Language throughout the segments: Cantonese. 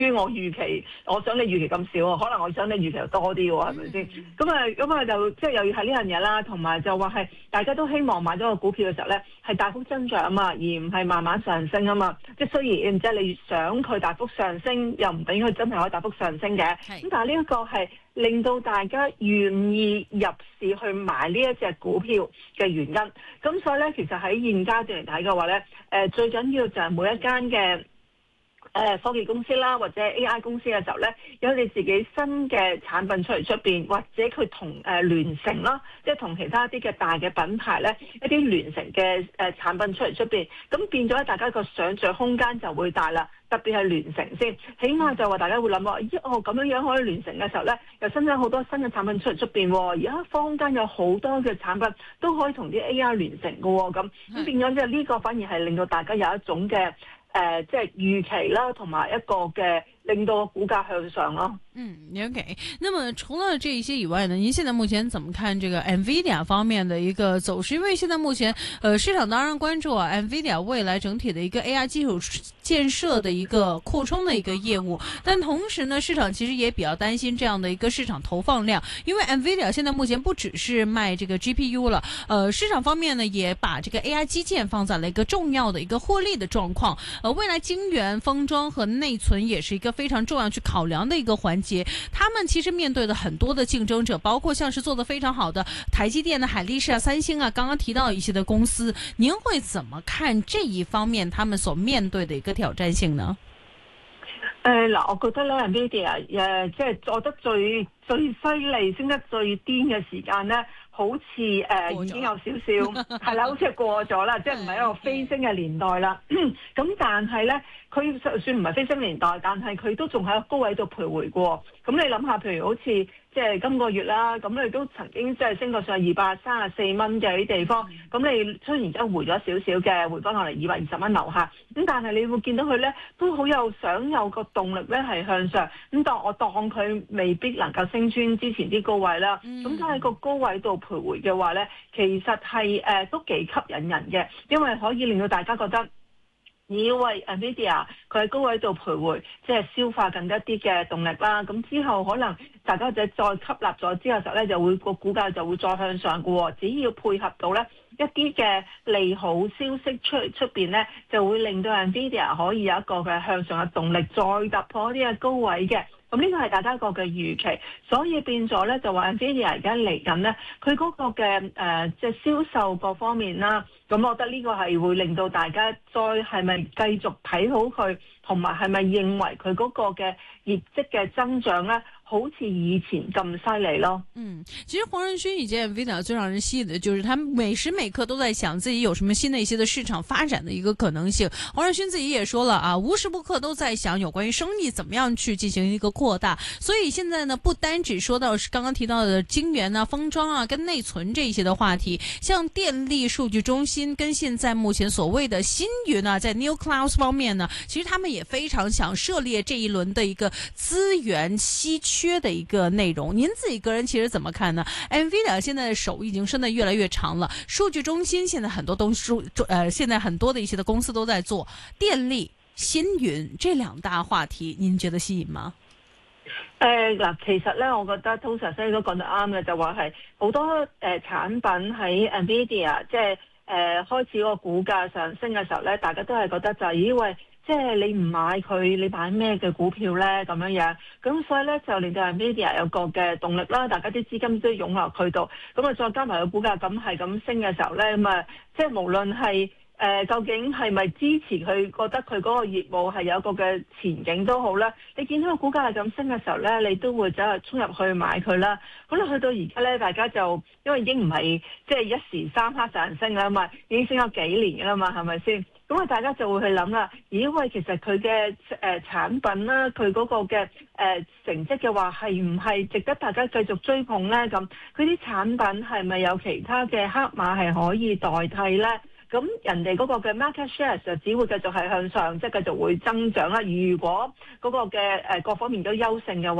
我預期，我想你預期咁少，可能我想你預期又多啲喎，係咪先？咁就即係又要睇呢樣嘢啦，同埋就話係大家都希望買咗個股票嘅時候咧，係大幅增長啊嘛，而唔係慢慢上升啊嘛。即係雖然即係你想佢大幅上升，又唔等於佢真係可以大幅上升嘅。咁但係呢一個係令到大家願意入市去買呢一隻股票嘅原因。咁所以咧，其實喺現階段嚟睇嘅話咧，最緊要就係每一間嘅科技公司啦，或者 AI 公司嘅時候咧，有佢哋自己新嘅產品出嚟出邊，或者佢同聯成啦，即係同其他一啲嘅大嘅品牌咧，一啲聯成嘅產品出嚟出邊，咁變咗大家個想像空間就會大啦。特別係聯成先，起碼就話大家會諗話，咁樣可以聯成嘅時候咧，又新增好多新嘅產品出嚟出邊喎。而家坊間有好多嘅產品都可以同啲 AI 聯成嘅喎，咁變咗即係呢個反而係令到大家有一種嘅即係預期啦，同埋一個嘅令到股價向上咯。 OK。那麼除了這一些以外呢，您現在目前怎麼看這個 NVIDIA 方面的一個走勢？因為現在目前市場當然關注NVIDIA 未來整體的一個 AI 基礎建設的一個擴充的一個業務，但同時呢，市場其實也比較擔心這樣的一個市場投放量，因為 NVIDIA 現在目前不只是賣這個 GPU 了，市場方面呢也把這個 AI 基建放在了一個重要的一個獲利的狀況。未來晶圓、封裝和內存也是一個非常重要去考量的一個環節。他們其實面對的很多的競爭者，包括像是做得非常好的台積電的海力士啊、三星啊，剛剛提到一些的公司，您會怎麼看這一方面他們所面對的一個挑戰性呢？ 我覺得咧 NVIDIA 即係做得最犀利、升得最癲嘅時間咧，好似已經有少少係啦，好似係過咗啦，即係唔係一個飛升嘅年代啦。咁但係咧，佢就算唔係飛升年代，但係佢都仲喺個高位度徘徊過。咁你諗下，譬如好似即係今個月啦，咁你都曾經即係升過上234蚊嘅啲地方。咁你雖然而家回咗少少嘅，回翻落嚟220蚊樓下。咁但係你會見到佢咧，都好想有個動力咧係向上。咁我當佢未必能夠升穿之前啲高位啦。咁喺個高位度徘徊嘅話咧，其實係都幾吸引人嘅，因為可以令到大家覺得，以為 NVIDIA 佢喺高位度徘徊，即係消化緊一啲嘅動力啦。咁之後可能大家再吸納咗之後時候咧，就會個股價就會再向上嘅喎。只要配合到咧一啲嘅利好消息出邊咧，就會令到 NVIDIA 可以有一個嘅向上嘅動力，再突破啲嘅高位嘅。咁呢個係大家一個嘅預期，所以變咗咧就話 NVIDIA 而家嚟緊咧，佢嗰個嘅即係銷售各方面啦，咁我覺得呢個係會令到大家再係咪繼續睇好佢，同埋係咪認為佢嗰個嘅業績嘅增長咧，好似以前咁犀利咯。 其實黃仁勳以及 NVIDIA 最讓人吸引的就是他每時每刻都在想自己有什麼新的一些的市場發展的一個可能性。黃仁勳自己也說了啊，無時不刻都在想有關於生意怎麼樣去進行一個擴大。所以現在呢，不單只說到是剛剛提到的晶圓啊、封裝啊、跟內存這一些的話題，像電力數據中心跟現在目前所謂的新雲啊，在 New Clouds 方面呢，其實他們也非常想涉獵這一輪的一個資源稀缺的一個內容。您自己個人其實怎麼看呢？ NVIDIA 現在的手已經伸得越來越長了，數據中心現在很多都現在很多的一些的公司都在做電力、新雲這兩大話題，您覺得吸引嗎？ 其實咧，我覺得通常都講得啱嘅，就話係好多產品喺 NVIDIA 即係開始個股價上升嘅時候咧，大家都係覺得就係以為即係你唔買佢，你買咩嘅股票咧咁樣樣，咁所以咧就令到 NVIDIA 有個嘅動力啦，大家啲資金都湧落佢度，咁啊再加埋個股價咁係咁升嘅時候咧，咁啊即係無論係究竟係咪支持佢，覺得佢嗰個業務係有個嘅前景都好啦。你見到個股價係咁升嘅時候咧，你都會走去衝入去買佢啦。咁你去到而家咧，大家就因為已經唔係即係一時三刻就人升啦嘛，已經升咗幾年㗎啦嘛，係咪先？咁啊，大家就會去諗啦。咦喂，其實佢嘅產品啦，佢嗰個嘅成績嘅話，係唔係值得大家繼續追捧咧？咁佢啲產品係咪有其他嘅黑馬係可以代替咧？咁人哋嗰個嘅 market share 就只會繼續係向上，即係繼續會增長啦。如果嗰個嘅各方面都優勝嘅話，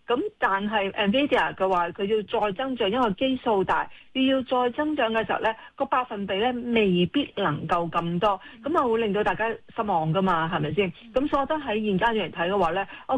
咁但係 Nvidia 嘅話，佢要再增長，因為基數大，要再增長嘅時候咧，個百分比咧未必能夠咁多，咁啊會令到大家失望噶嘛，係咪先？咁所以我覺得喺現階段嚟睇嘅話咧，我